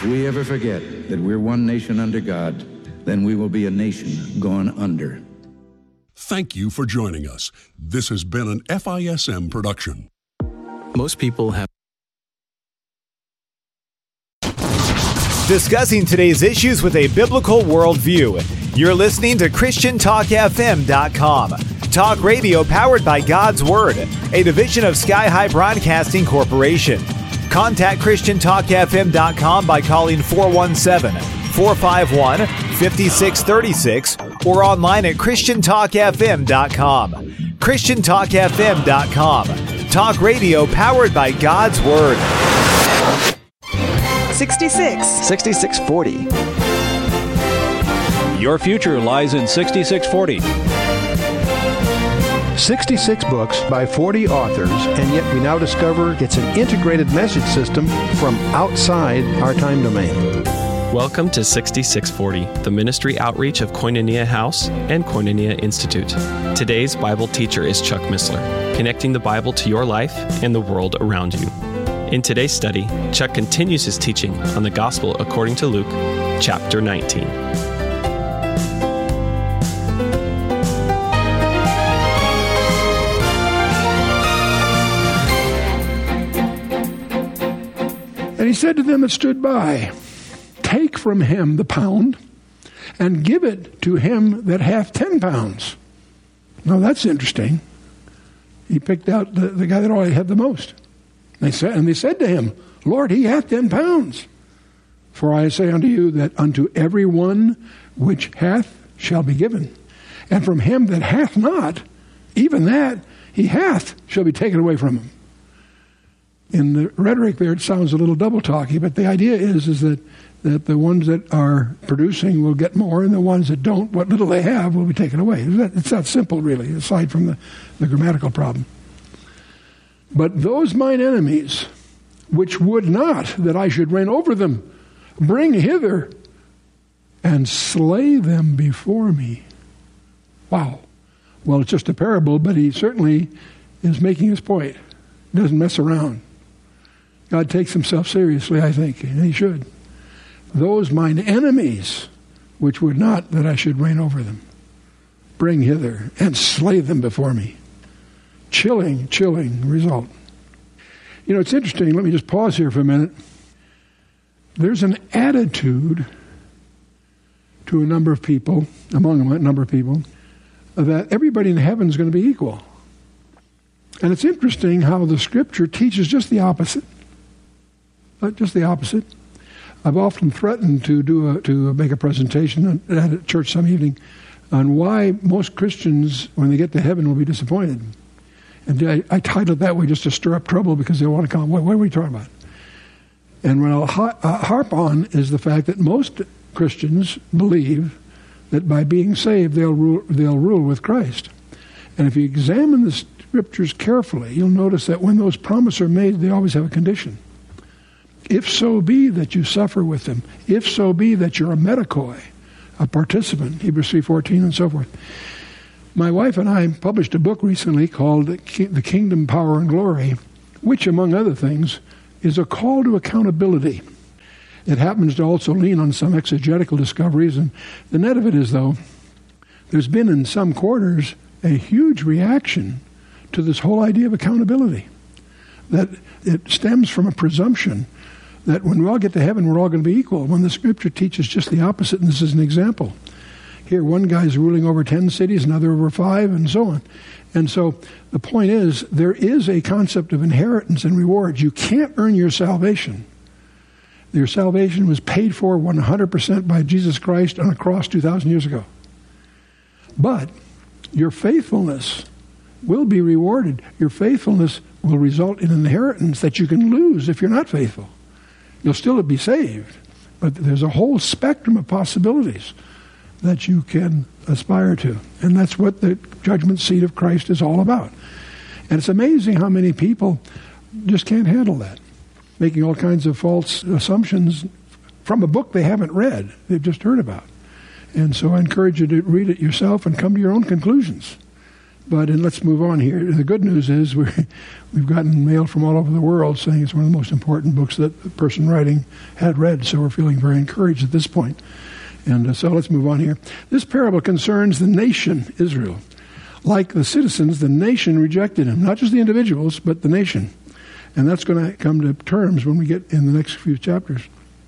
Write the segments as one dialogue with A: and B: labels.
A: If we ever forget that we're one nation under God, then we will be a nation gone under.
B: Thank you for joining us. This has been an FISM production.
C: Most people have
D: discussing today's issues with a biblical worldview. You're listening to ChristianTalkFM.com. Talk radio powered by God's Word, a division of Sky High Broadcasting Corporation. Contact ChristianTalkFM.com by calling 417-451-5636 or online at ChristianTalkFM.com. ChristianTalkFM.com. Talk radio powered by God's Word.
E: 6640.
F: Your future lies in 6640.
G: 66 books by 40 authors, and yet we now discover it's an integrated message system from outside our time domain.
C: Welcome to 6640, the ministry outreach of Koinonia House and Koinonia Institute. Today's Bible teacher is Chuck Missler, connecting the Bible to your life and the world around you. In today's study, Chuck continues his teaching on the Gospel according to Luke, chapter 19.
G: And he said to them that stood by, take from him the pound, and give it to him that hath 10 pounds. Now that's interesting. He picked out the guy that already had the most. They said to him, Lord, he hath 10 pounds. For I say unto you that unto every one which hath shall be given, and from him that hath not, even that he hath shall be taken away from him. In the rhetoric there, it sounds a little double-talky, but the idea is that the ones that are producing will get more, and the ones that don't, what little they have, will be taken away. It's that simple, really, aside from the grammatical problem. But those mine enemies, which would not that I should reign over them, bring hither and slay them before me. Wow. Well, it's just a parable, but he certainly is making his point. He doesn't mess around. God takes himself seriously, I think, and he should. Those mine enemies, which would not that I should reign over them, bring hither and slay them before me. Chilling result. You know, it's interesting. Let me just pause here for a minute. There's an attitude to a number of people, among a number of people, that everybody in heaven is going to be equal. And it's interesting how the Scripture teaches just the opposite. Just the opposite. I've often threatened to make a presentation at a church some evening on why most Christians, when they get to heaven, will be disappointed. And I titled it that way just to stir up trouble because they want to come. What are we talking about? And what I'll harp on is the fact that most Christians believe that by being saved they'll rule with Christ. And if you examine the Scriptures carefully, you'll notice that when those promises are made, they always have a condition. If so be that you suffer with them, if so be that you're a medikoi, a participant, Hebrews 3:14 and so forth. My wife and I published a book recently called The Kingdom, Power, and Glory, which, among other things, is a call to accountability. It happens to also lean on some exegetical discoveries, and the net of it is, though, there's been in some quarters a huge reaction to this whole idea of accountability. That it stems from a presumption that when we all get to heaven, we're all going to be equal, when the Scripture teaches just the opposite, and this is an example. Here, one guy's ruling over 10 cities, another over 5, and so on. And so the point is, there is a concept of inheritance and rewards. You can't earn your salvation. Your salvation was paid for 100% by Jesus Christ on a cross 2,000 years ago. But your faithfulness will be rewarded. Your faithfulness will result in an inheritance that you can lose if you're not faithful. You'll still be saved, but there's a whole spectrum of possibilities that you can aspire to. And that's what the judgment seat of Christ is all about. And it's amazing how many people just can't handle that, making all kinds of false assumptions from a book they haven't read, they've just heard about. And so I encourage you to read it yourself and come to your own conclusions. And let's move on here. The good news is we've gotten mail from all over the world saying it's one of the most important books that the person writing had read, so we're feeling very encouraged at this point. And so let's move on here. This parable concerns the nation, Israel. Like the citizens, the nation rejected him. Not just the individuals, but the nation. And that's going to come to terms when we get in the next few chapters.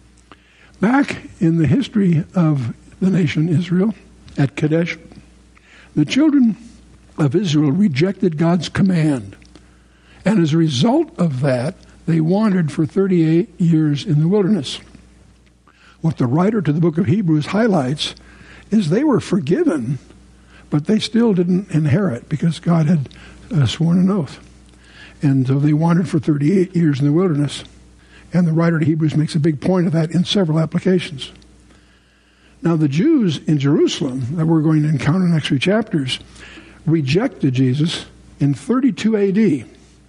G: Back in the history of the nation Israel, at Kadesh, the children of Israel rejected God's command. And as a result of that, they wandered for 38 years in the wilderness. What the writer to the book of Hebrews highlights is they were forgiven, but they still didn't inherit because God had sworn an oath. And so they wandered for 38 years in the wilderness. And the writer to Hebrews makes a big point of that in several applications. Now, the Jews in Jerusalem that we're going to encounter in the next few chapters rejected Jesus in 32 A.D.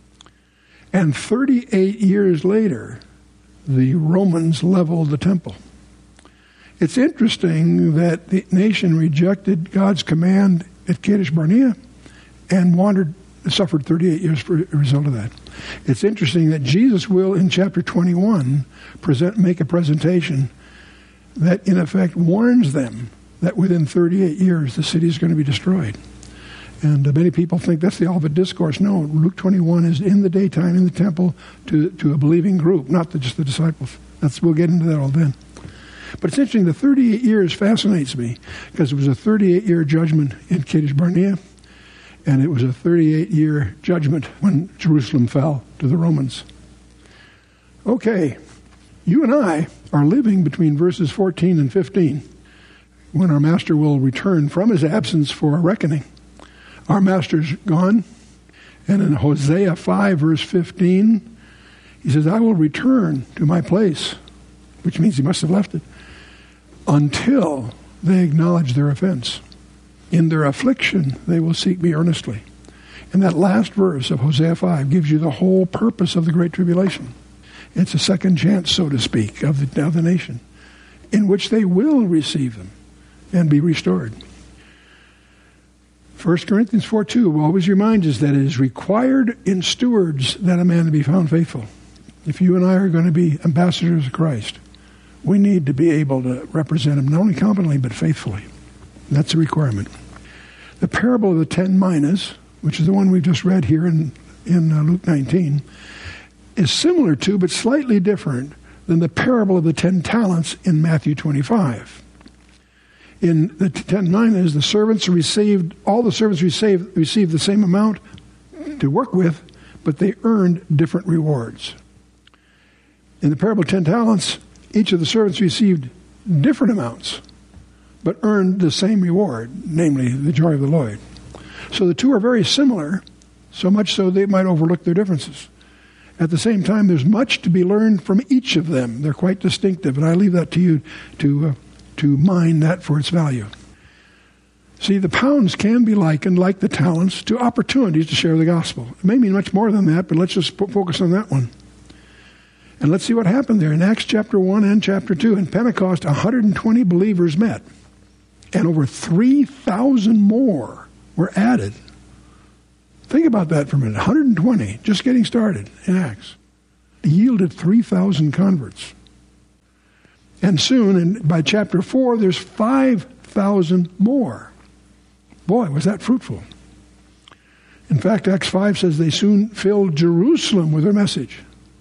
G: And 38 years later, the Romans leveled the temple. It's interesting that the nation rejected God's command at Kadesh Barnea and suffered 38 years for a result of that. It's interesting that Jesus will, in chapter 21, make a presentation that, in effect, warns them that within 38 years the city is going to be destroyed. And many people think that's the Olivet Discourse. No, Luke 21 is in the daytime in the temple to a believing group, not just the disciples. We'll get into that all then. But it's interesting, the 38 years fascinates me because it was a 38-year judgment in Kadesh Barnea, and it was a 38-year judgment when Jerusalem fell to the Romans. Okay, you and I are living between verses 14 and 15 when our master will return from his absence for a reckoning. Our master's gone, and in Hosea 5, verse 15, he says, I will return to my place, which means he must have left it, until they acknowledge their offense. In their affliction, they will seek me earnestly. And that last verse of Hosea 5 gives you the whole purpose of the Great Tribulation. It's a second chance, so to speak, of the nation, in which they will receive them and be restored. 1 Corinthians 4:2 always reminds us that it is required in stewards that a man be found faithful. If you and I are going to be ambassadors of Christ, we need to be able to represent him not only competently but faithfully. That's a requirement. The parable of the 10 minas, which is the one we've just read here in Luke 19, is similar to but slightly different than the parable of the 10 talents in Matthew 25. In the 10 minas, all the servants received the same amount to work with, but they earned different rewards. In the parable of 10 talents, each of the servants received different amounts, but earned the same reward, namely the joy of the Lord. So the two are very similar, so much so they might overlook their differences. At the same time, there's much to be learned from each of them. They're quite distinctive, and I leave that to you to mine that for its value. See, the pounds can be likened, like the talents, to opportunities to share the gospel. It may mean much more than that, but let's just focus on that one. And let's see what happened there. In Acts chapter 1 and chapter 2, in Pentecost, 120 believers met, and over 3,000 more were added. Think about that for a minute. 120, just getting started in Acts, yielded 3,000 converts. And soon, and by chapter 4, there's 5,000 more. Boy, was that fruitful. In fact, Acts 5 says they soon filled Jerusalem with their message.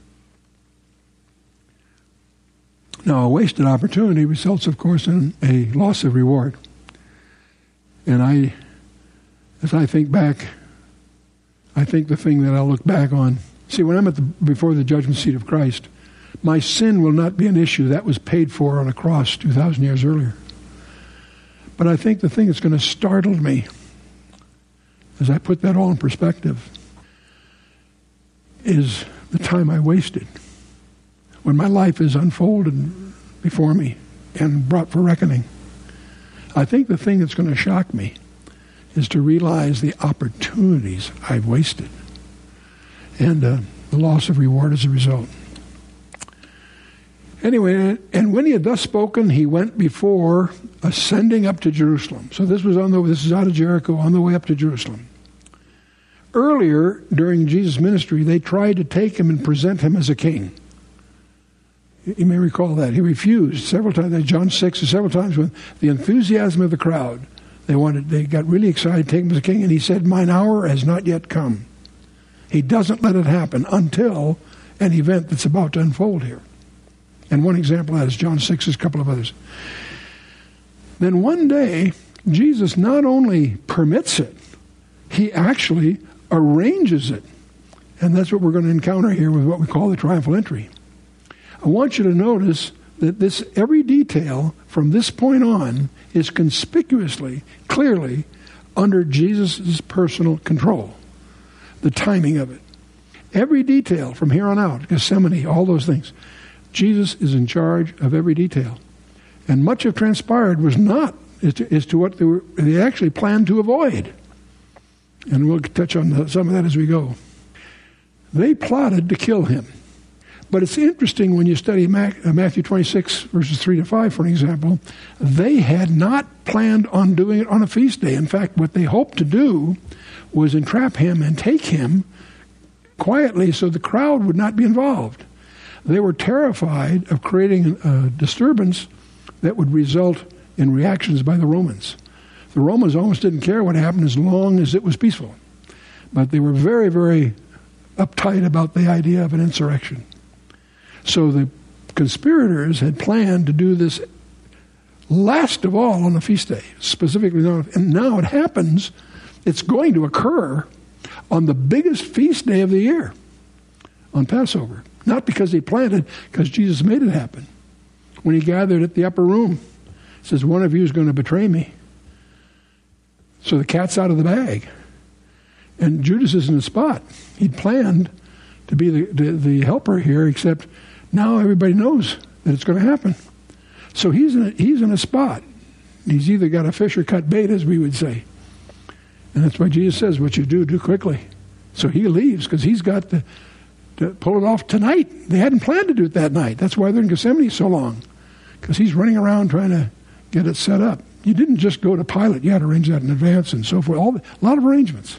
G: Now, a wasted opportunity results, of course, in a loss of reward. And as I think back, I think the thing that I'll look back on, see, when I'm before the judgment seat of Christ, my sin will not be an issue. That was paid for on a cross 2,000 years earlier. But I think the thing that's going to startle me, as I put that all in perspective, is the time I wasted. When my life is unfolded before me and brought for reckoning. I think the thing that's going to shock me is to realize the opportunities I've wasted and the loss of reward as a result. Anyway, and when he had thus spoken, he went before, ascending up to Jerusalem. So this is out of Jericho on the way up to Jerusalem. Earlier, during Jesus' ministry, they tried to take him and present him as a king. You may recall that. He refused several times. John 6 several times with the enthusiasm of the crowd. They got really excited to take him as a king, and he said, "Mine hour has not yet come." He doesn't let it happen until an event that's about to unfold here. And one example of that is John 6, a couple of others. Then one day, Jesus not only permits it, he actually arranges it. And that's what we're going to encounter here with what we call the triumphal entry. I want you to notice that every detail from this point on is conspicuously, clearly, under Jesus' personal control. The timing of it. Every detail from here on out, Gethsemane, all those things. Jesus is in charge of every detail. And much have transpired was not as to what they actually planned to avoid. And we'll touch on some of that as we go. They plotted to kill him. But it's interesting when you study Matthew 26, verses 3 to 5, for example, they had not planned on doing it on a feast day. In fact, what they hoped to do was entrap him and take him quietly so the crowd would not be involved. They were terrified of creating a disturbance that would result in reactions by the Romans. The Romans almost didn't care what happened as long as it was peaceful. But they were very, very uptight about the idea of an insurrection. So the conspirators had planned to do this last of all on the feast day, specifically. And now it happens, it's going to occur on the biggest feast day of the year, on Passover. Not because they planned it, because Jesus made it happen. When he gathered at the upper room, he says, "One of you is going to betray me." So the cat's out of the bag. And Judas is in the spot. He'd planned to be the helper here, except now everybody knows that it's going to happen. So he's in a spot. He's either got a fish or cut bait, as we would say. And that's why Jesus says, what you do quickly. So he leaves because he's got to pull it off tonight. They hadn't planned to do it that night. That's why they're in Gethsemane so long, because he's running around trying to get it set up. You didn't just go to Pilate. You had to arrange that in advance and so forth. A lot of arrangements.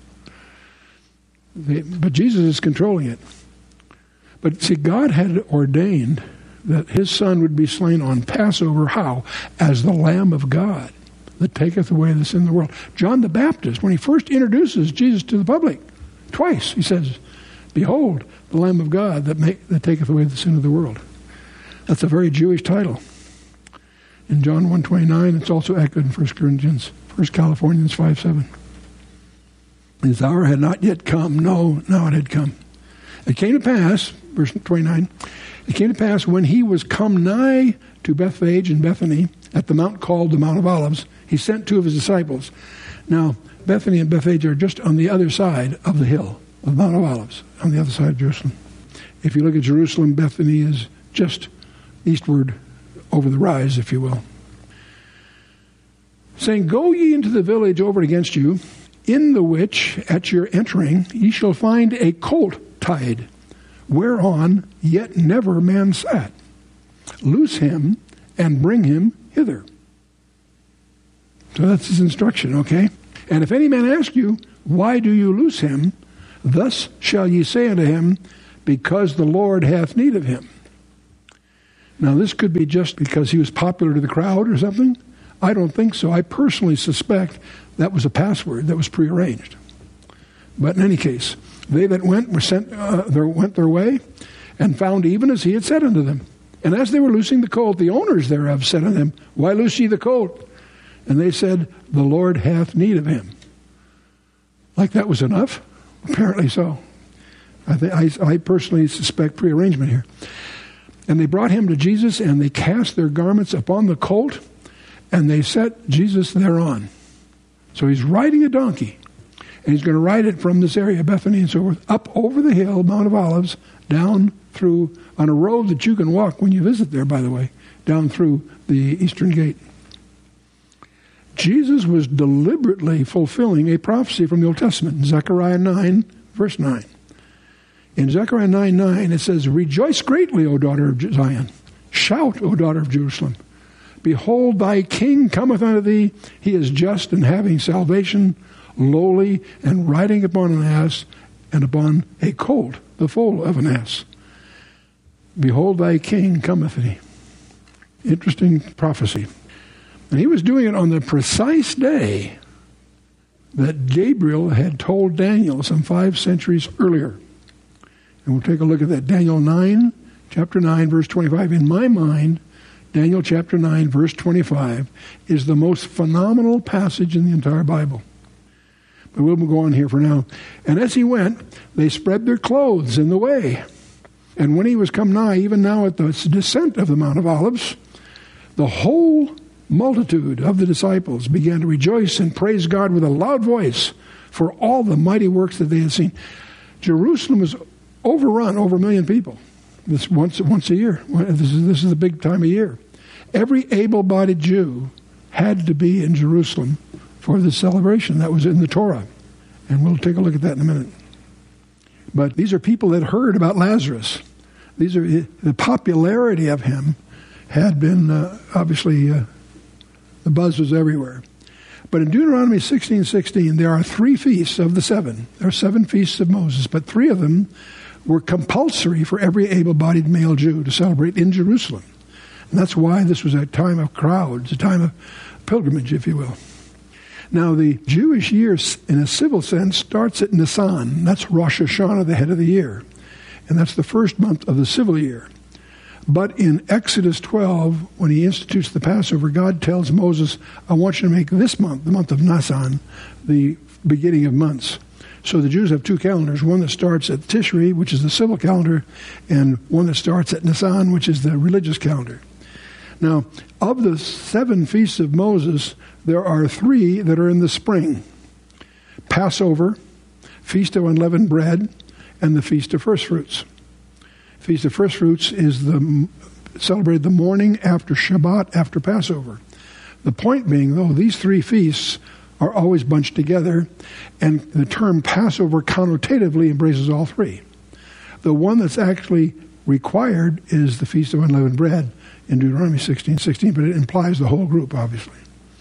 G: But Jesus is controlling it. But see, God had ordained that his son would be slain on Passover. How? As the Lamb of God that taketh away the sin of the world. John the Baptist, when he first introduces Jesus to the public, twice, he says, "Behold, the Lamb of God that taketh away the sin of the world." That's a very Jewish title. In John 1:29, it's also echoed in 1 Californians 5:7. His hour had not yet come. No, now it had come. It came to pass, verse 29, it came to pass when he was come nigh to Bethphage and Bethany, at the mount called the Mount of Olives, he sent two of his disciples. Now, Bethany and Bethphage are just on the other side of the hill, of the Mount of Olives, on the other side of Jerusalem. If you look at Jerusalem, Bethany is just eastward over the rise, if you will. Saying, "Go ye into the village over against you, in the which at your entering ye shall find a colt tied, whereon yet never man sat. Loose him and bring him hither." So that's his instruction, okay? "And if any man ask you, why do you loose him? Thus shall ye say unto him, because the Lord hath need of him." Now this could be just because he was popular to the crowd or something. I don't think so. I personally suspect that was a password that was prearranged. But in any case, they that went went their way, and found even as he had said unto them. And as they were loosing the colt, the owners thereof said unto them, "Why loose ye the colt?" And they said, "The Lord hath need of him." Like that was enough? Apparently so. I personally suspect prearrangement here. "And they brought him to Jesus, and they cast their garments upon the colt, and they set Jesus thereon." So he's riding a donkey, and he's going to ride it from this area, Bethany and so forth, up over the hill, Mount of Olives, down through, on a road that you can walk when you visit there, by the way, down through the eastern gate. Jesus was deliberately fulfilling a prophecy from the Old Testament, Zechariah 9, verse 9. In Zechariah 9:9, it says, "Rejoice greatly, O daughter of Zion. Shout, O daughter of Jerusalem. Behold, thy king cometh unto thee. He is just and having salvation, lowly, and riding upon an ass, and upon a colt, the foal of an ass. Behold, thy king cometh thee. Interesting prophecy. And he was doing it on the precise day that Gabriel had told Daniel some 5 centuries earlier. And we'll take a look at that. Daniel 9, chapter 9, verse 25. In my mind, Daniel chapter 9, verse 25 is the most phenomenal passage in the entire Bible. But we'll go on here for now. And as he went, they spread their clothes in the way. And when he was come nigh, even now at the descent of the Mount of Olives, the whole multitude of the disciples began to rejoice and praise God with a loud voice for all the mighty works that they had seen. Jerusalem was overrun over 1 million people. This once a year. This is the big time of year. Every able-bodied Jew had to be in Jerusalem for this celebration. That was in the Torah. And we'll take a look at that in a minute. But these are people that heard about Lazarus. These are the popularity of him had been obviously the buzz was everywhere. But in Deuteronomy 16:16, there are 3 feasts of the 7. There are 7 feasts of Moses, but 3 of them were compulsory for every able-bodied male Jew to celebrate in Jerusalem. And that's why this was a time of crowds, a time of pilgrimage, if you will. Now, the Jewish year, in a civil sense, starts at Nisan. That's Rosh Hashanah, the head of the year. And that's the first month of the civil year. But in Exodus 12, when he institutes the Passover, God tells Moses, I want you to make this month, the month of Nisan, the beginning of months. So the Jews have 2 calendars, one that starts at Tishri, which is the civil calendar, and one that starts at Nisan, which is the religious calendar. Now, of the 7 feasts of Moses, there are 3 that are in the spring. Passover, Feast of Unleavened Bread, and the Feast of First Fruits. Feast of First Fruits is celebrated the morning after Shabbat, after Passover. The point being, though, these 3 feasts are always bunched together, and the term Passover connotatively embraces all 3. The one that's actually required is the Feast of Unleavened Bread in Deuteronomy 16:16, but it implies the whole group, obviously.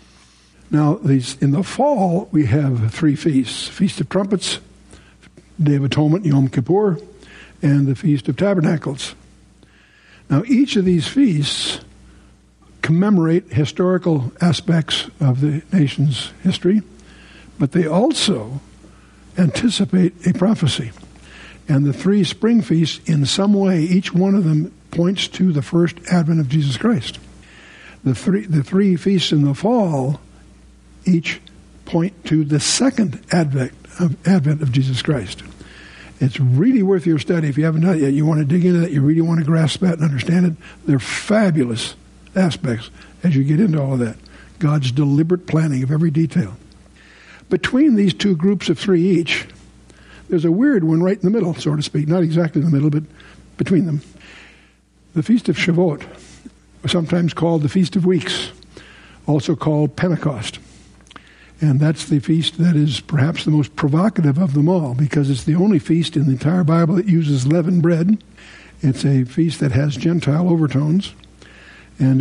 G: Now, in the fall, we have 3 feasts. Feast of Trumpets, Day of Atonement, Yom Kippur, and the Feast of Tabernacles. Now, each of these feasts commemorate historical aspects of the nation's history, but they also anticipate a prophecy. And the 3 spring feasts, in some way, each one of them points to the first advent of Jesus Christ. The three feasts in the fall each point to the second advent of Jesus Christ. It's really worth your study. If you haven't done it yet, you want to dig into that, you really want to grasp that and understand it. They're fabulous aspects as you get into all of that. God's deliberate planning of every detail. Between these 2 groups of 3 each, there's a weird one right in the middle, so to speak. Not exactly in the middle, but between them. The Feast of Shavuot, sometimes called the Feast of Weeks, also called Pentecost. And that's the feast that is perhaps the most provocative of them all, because it's the only feast in the entire Bible that uses leavened bread. It's a feast that has Gentile overtones, and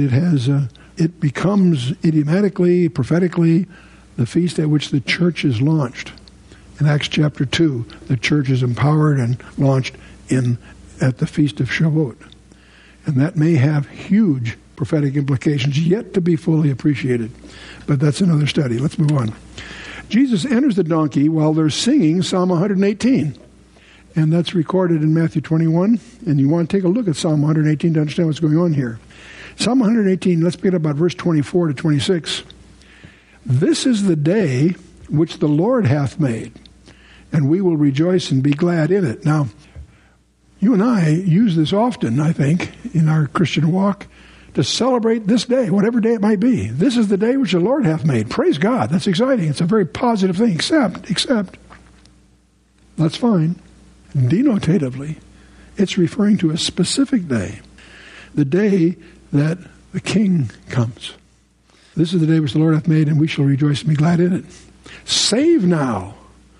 G: it becomes idiomatically, prophetically, the feast at which the church is launched. In Acts chapter 2, the church is empowered and launched at the Feast of Shavuot. And that may have huge prophetic implications yet to be fully appreciated. But that's another study. Let's move on. Jesus enters the donkey while they're singing Psalm 118. And that's recorded in Matthew 21. And you want to take a look at Psalm 118 to understand what's going on here. Psalm 118, let's pick it up about verse 24 to 26. This is the day which the Lord hath made, and we will rejoice and be glad in it. Now, you and I use this often, I think, in our Christian walk, to celebrate this day, whatever day it might be. This is the day which the Lord hath made. Praise God. That's exciting. It's a very positive thing, except, that's fine. Denotatively, it's referring to a specific day, the day that the King comes. This is the day which the Lord hath made, and we shall rejoice and be glad in it. Save now,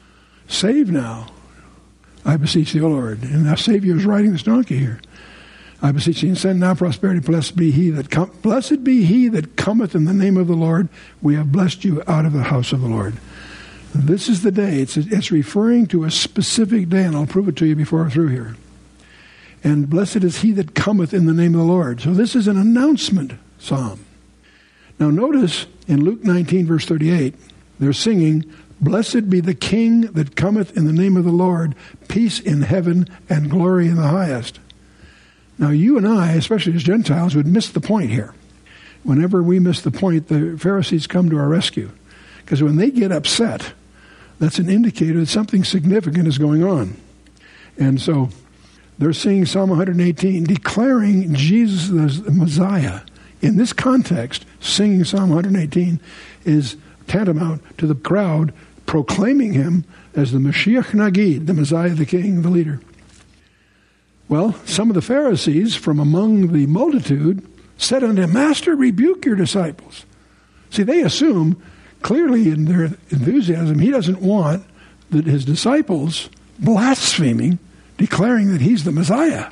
G: I beseech thee, O Lord. And our Savior is riding this donkey here. I beseech thee, and send now prosperity. Blessed be he that cometh in the name of the Lord. We have blessed you out of the house of the Lord. This is the day. It's referring to a specific day, and I'll prove it to you before I'm through here. And blessed is he that cometh in the name of the Lord. So this is an announcement psalm. Now notice in Luke 19, verse 38, they're singing, blessed be the King that cometh in the name of the Lord, peace in heaven and glory in the highest. Now you and I, especially as Gentiles, would miss the point here. Whenever we miss the point, the Pharisees come to our rescue. Because when they get upset, that's an indicator that something significant is going on. And so they're singing Psalm 118, declaring Jesus as the Messiah. In this context, singing Psalm 118 is tantamount to the crowd proclaiming him as the Mashiach Nagid, the Messiah, the King, the leader. Well, some of the Pharisees from among the multitude said unto him, Master, rebuke your disciples. See, they assume clearly in their enthusiasm, he doesn't want that his disciples blaspheming, declaring that he's the Messiah.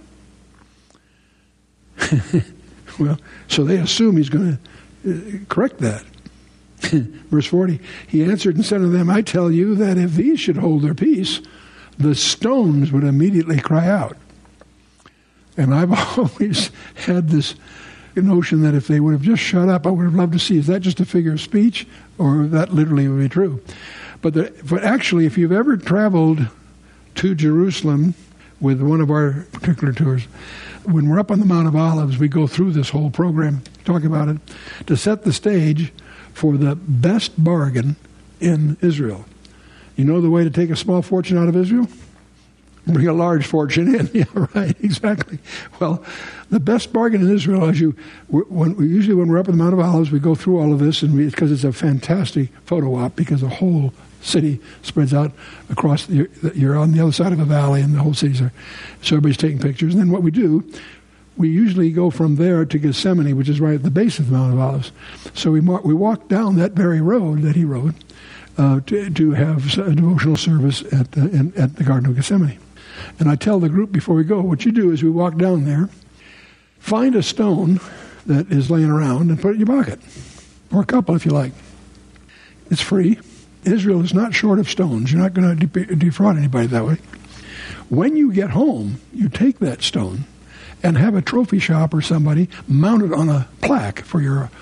G: Well, so they assume he's going to correct that. Verse 40, he answered and said to them, I tell you that if these should hold their peace, the stones would immediately cry out. And I've always had this notion that if they would have just shut up, I would have loved to see, is that just a figure of speech, or that literally would be true? But actually, if you've ever traveled to Jerusalem with one of our particular tours, when we're up on the Mount of Olives, we go through this whole program, talk about it, to set the stage for the best bargain in Israel. You know the way to take a small fortune out of Israel? Bring a large fortune in. Yeah, right, exactly. Well, the best bargain in Israel, usually when we're up on the Mount of Olives, we go through all of this, and because it's a fantastic photo op, because the whole city spreads out across, you're on the other side of a valley, and the whole city's there. So everybody's taking pictures. And then what we do, we usually go from there to Gethsemane, which is right at the base of the Mount of Olives. So we walk down that very road that he rode to have a devotional service at the Garden of Gethsemane. And I tell the group before we go, what you do is we walk down there, find a stone that is laying around and put it in your pocket. Or a couple if you like. It's free. Israel is not short of stones. You're not going to defraud anybody that way. When you get home, you take that stone and have a trophy shop or somebody mount it on a plaque for your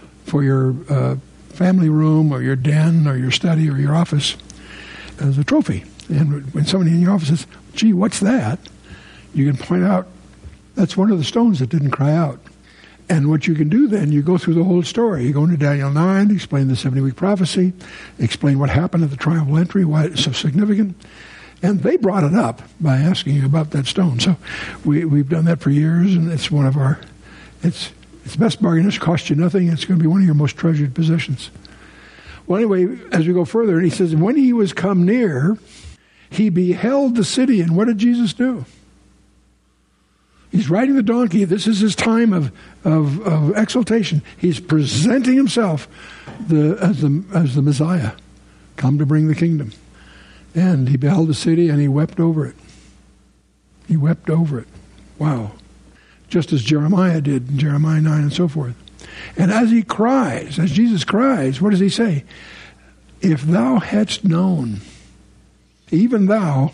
G: family room or your den or your study or your office as a trophy. And when somebody in your office says, gee, what's that? You can point out, that's one of the stones that didn't cry out. And what you can do then, you go through the whole story. You go into Daniel 9, explain the 70-week prophecy, explain what happened at the triumphal entry, why it's so significant. And they brought it up by asking you about that stone. So we've done that for years, and it's one of our, it's the best bargain. It's cost you nothing. It's going to be one of your most treasured possessions. Well, anyway, as we go further, he says, when he was come near, he beheld the city. And what did Jesus do? He's riding the donkey. This is his time of exaltation. He's presenting himself as the Messiah, come to bring the kingdom. And he beheld the city and he wept over it. He wept over it. Wow. Just as Jeremiah did in Jeremiah 9 and so forth. And as he cries, as Jesus cries, what does he say? If thou hadst known, even thou,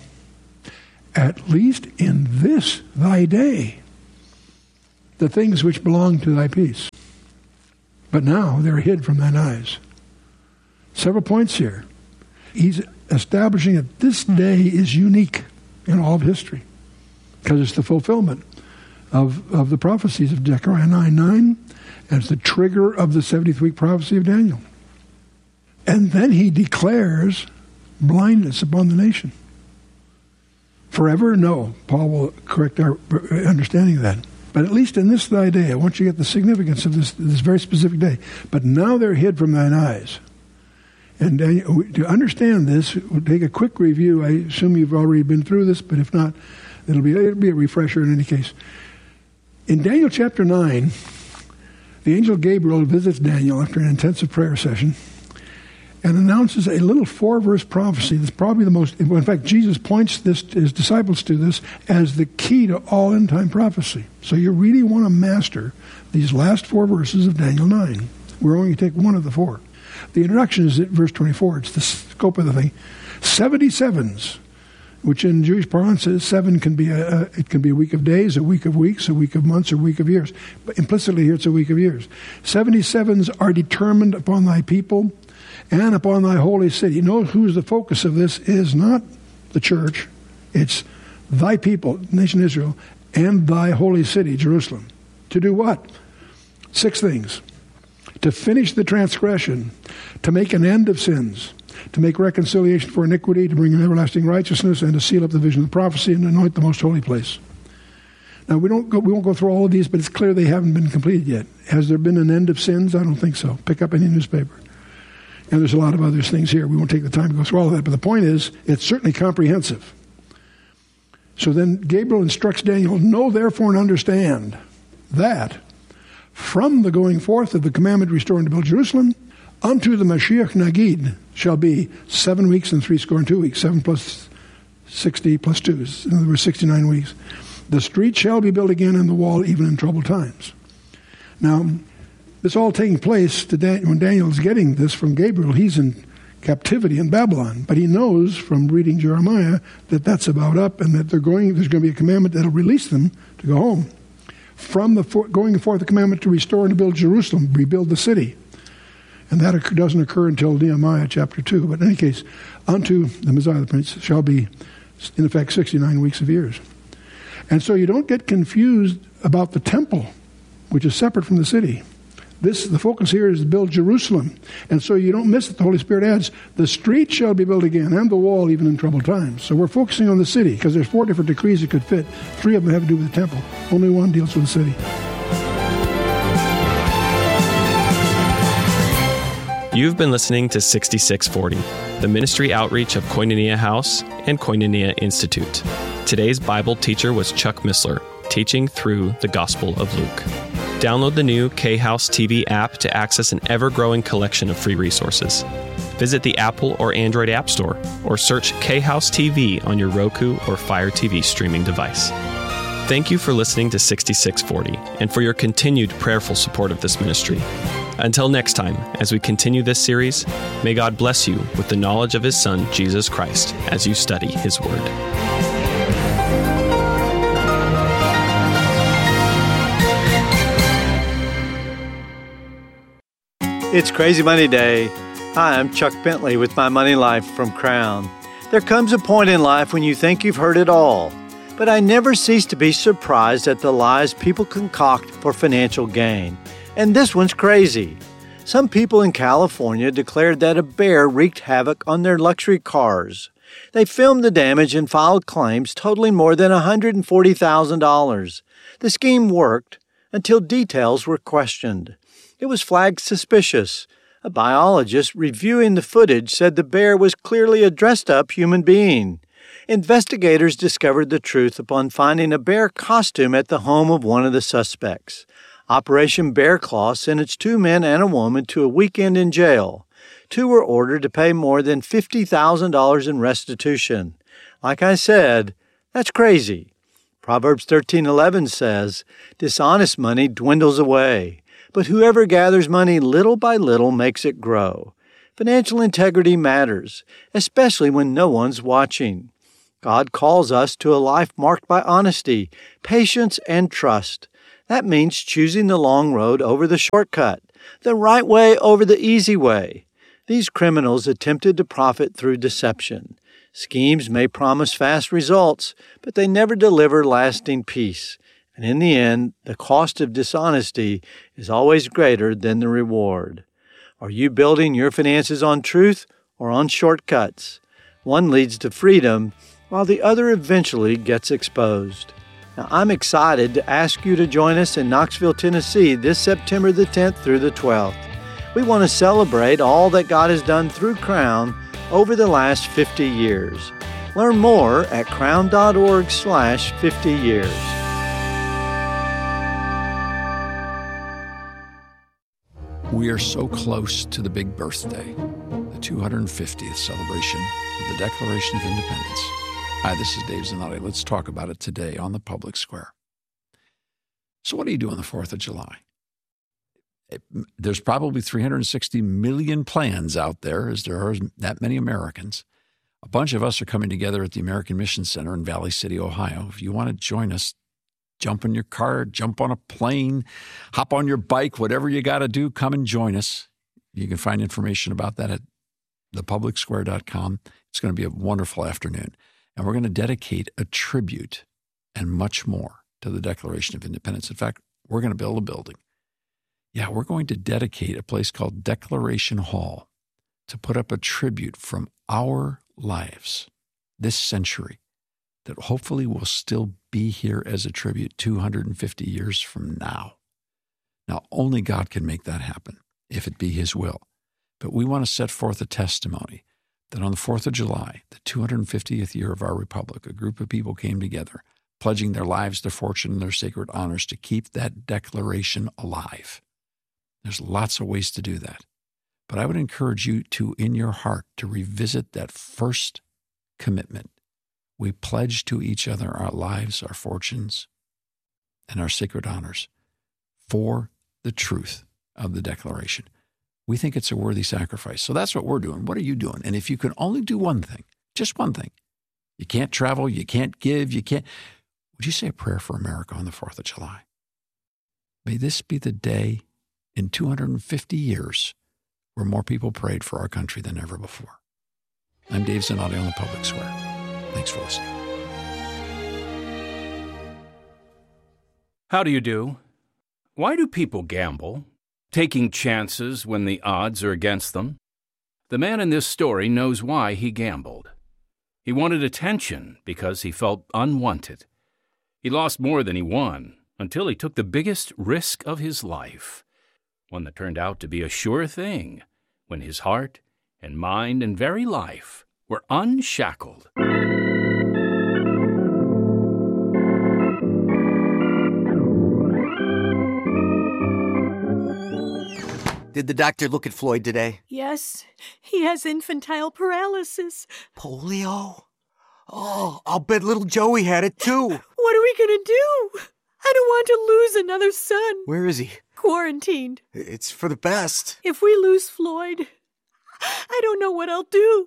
G: at least in this thy day, the things which belong to thy peace. But now they're hid from thine eyes. Several points here. He's establishing that this day is unique in all of history because it's the fulfillment of the prophecies of Zechariah 9:9, and it's the trigger of the 70th week prophecy of Daniel. And then he declares blindness upon the nation. Forever? No. Paul will correct our understanding of that. But at least in this thy day, I want you to get the significance of this very specific day. But now they're hid from thine eyes. And Daniel, to understand this, we'll take a quick review. I assume you've already been through this, but if not, it'll be a refresher in any case. In Daniel chapter 9, the angel Gabriel visits Daniel after an intensive prayer session and announces a little 4-verse prophecy that's probably the most, in fact, Jesus points his disciples to this as the key to all end-time prophecy. So you really want to master these last 4 verses of Daniel 9. We're only going to take one of the 4. The introduction is at verse 24. It's the scope of the thing. 77s, which in Jewish parlance is 7 can be it can be a week of days, a week of weeks, a week of months, or a week of years. But implicitly here it's a week of years. 77s are determined upon thy people and upon thy holy city. Note who's the focus of this is not the church. It's thy people, nation Israel, and thy holy city, Jerusalem. To do what? 6 things. To finish the transgression, to make an end of sins, to make reconciliation for iniquity, to bring an everlasting righteousness, and to seal up the vision of the prophecy and anoint the most holy place. Now, we won't go through all of these, but it's clear they haven't been completed yet. Has there been an end of sins? I don't think so. Pick up any newspaper. And there's a lot of other things here. We won't take the time to go through all of that. But the point is, it's certainly comprehensive. So then Gabriel instructs Daniel, know therefore and understand that from the going forth of the commandment restoring to build Jerusalem unto the Mashiach Nagid shall be 7 weeks and 62 weeks. 7 plus 60 plus 2. In other words, 69 weeks. The street shall be built again and the wall even in troubled times. Now, this all taking place when Daniel is getting this from Gabriel. He's in captivity in Babylon, but he knows from reading Jeremiah that that's about up and that there's going to be a commandment that will release them to go home. From the going forth the commandment to restore and to build Jerusalem, rebuild the city. And that doesn't occur until Nehemiah chapter 2. But in any case, unto the Messiah the Prince shall be, in effect, 69 weeks of years. And so you don't get confused about the temple, which is separate from the city. The focus here is to build Jerusalem. And so you don't miss it. The Holy Spirit adds, the street shall be built again, and the wall even in troubled times. So we're focusing on the city, because there's 4 different decrees that could fit. 3 of them have to do with the temple. Only 1 deals with the city.
C: You've been listening to 6640, the ministry outreach of Koinonia House and Koinonia Institute. Today's Bible teacher was Chuck Missler, teaching through the Gospel of Luke. Download the new K-House TV app to access an ever-growing collection of free resources. Visit the Apple or Android App Store, or search K-House TV on your Roku or Fire TV streaming device. Thank you for listening to 6640 and for your continued prayerful support of this ministry. Until next time, as we continue this series, may God bless you with the knowledge of His Son, Jesus Christ, as you study His Word.
E: It's Crazy Money Day. Hi, I'm Chuck Bentley with My Money Life from Crown. There comes a point in life when you think you've heard it all, but I never cease to be surprised at the lies people concoct for financial gain. And this one's crazy. Some people in California declared that a bear wreaked havoc on their luxury cars. They filmed the damage and filed claims totaling more than $140,000. The scheme worked until details were questioned. It was flagged suspicious. A biologist reviewing the footage said the bear was clearly a dressed-up human being. Investigators discovered the truth upon finding a bear costume at the home of one of the suspects. Operation Bear Claw sent its 2 men and a woman to a weekend in jail. 2 were ordered to pay more than $50,000 in restitution. Like I said, that's crazy. Proverbs 13:11 says, dishonest money dwindles away, but whoever gathers money little by little makes it grow. Financial integrity matters, especially when no one's watching. God calls us to a life marked by honesty, patience, and trust. That means choosing the long road over the shortcut, the right way over the easy way. These criminals attempted to profit through deception. Schemes may promise fast results, but they never deliver lasting peace. And in the end, the cost of dishonesty is always greater than the reward. Are you building your finances on truth or on shortcuts? One leads to freedom, while the other eventually gets exposed. Now, I'm excited to ask you to join us in Knoxville, Tennessee this September the 10th through the 12th. We want to celebrate all that God has done through Crown over the last 50 years. Learn more at crown.org/50 years.
H: We are so close to the big birthday, the 250th celebration of the Declaration of Independence. Hi, this is Dave Zanotti. Let's talk about it today on the Public Square. So what do you do on the 4th of July? There's probably 360 million plans out there, as there are that many Americans. A bunch of us are coming together at the American Mission Center in Valley City, Ohio. If you want to join us, jump in your car, jump on a plane, hop on your bike, whatever you got to do, come and join us. You can find information about that at thepublicsquare.com. It's going to be a wonderful afternoon. And we're going to dedicate a tribute and much more to the Declaration of Independence. In fact, we're going to build a building. Yeah, we're going to dedicate a place called Declaration Hall to put up a tribute from our lives this century that hopefully will still be here as a tribute 250 years from now. Now, only God can make that happen, if it be His will. But we want to set forth a testimony that on the 4th of July, the 250th year of our republic, a group of people came together, pledging their lives, their fortune, and their sacred honors to keep that declaration alive. There's lots of ways to do that. But I would encourage you to, in your heart, to revisit that first commitment. We pledge to each other our lives, our fortunes, and our sacred honors for the truth of the Declaration. We think it's a worthy sacrifice. So that's what we're doing. What are you doing? And if you can only do one thing, just one thing, you can't travel, you can't give, would you say a prayer for America on the 4th of July? May this be the day in 250 years where more people prayed for our country than ever before. I'm Dave Zanotti on the Public Square. Thanks for listening.
I: How do you do? Why do people gamble, taking chances when the odds are against them? The man in this story knows why he gambled. He wanted attention because he felt unwanted. He lost more than he won until he took the biggest risk of his life, one that turned out to be a sure thing when his heart and mind and very life were unshackled.
J: Did the doctor look at Floyd today?
K: Yes, he has infantile paralysis.
J: Polio? Oh, I'll bet little Joey had it too.
K: What are we gonna do? I don't want to lose another son.
J: Where is he?
K: Quarantined.
J: It's for the best.
K: If we lose Floyd, I don't know what I'll do.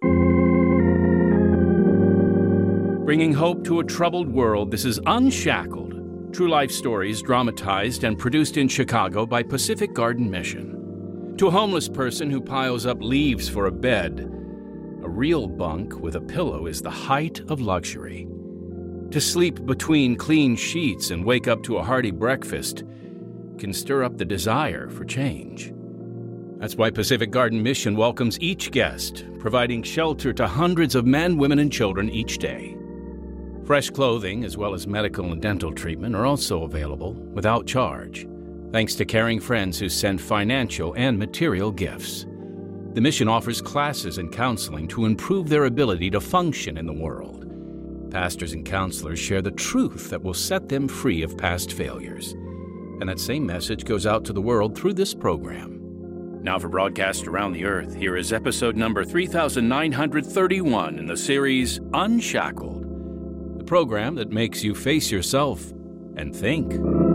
I: Bringing hope to a troubled world, this is Unshackled. True life stories dramatized and produced in Chicago by Pacific Garden Mission. To a homeless person who piles up leaves for a bed, a real bunk with a pillow is the height of luxury. To sleep between clean sheets and wake up to a hearty breakfast can stir up the desire for change. That's why Pacific Garden Mission welcomes each guest, providing shelter to hundreds of men, women, and children each day. Fresh clothing, as well as medical and dental treatment, are also available without charge, thanks to caring friends who send financial and material gifts. The mission offers classes and counseling to improve their ability to function in the world. Pastors and counselors share the truth that will set them free of past failures. And that same message goes out to the world through this program. Now for broadcast around the earth, here is episode number 3931 in the series Unshackled, the program that makes you face yourself and think.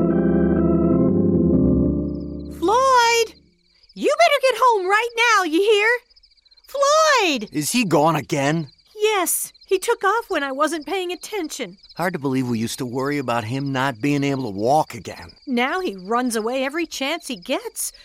K: Floyd! You better get home right now, you hear? Floyd!
J: Is he gone again?
K: Yes, he took off when I wasn't paying attention.
J: Hard to believe we used to worry about him not being able to walk again.
K: Now he runs away every chance he gets.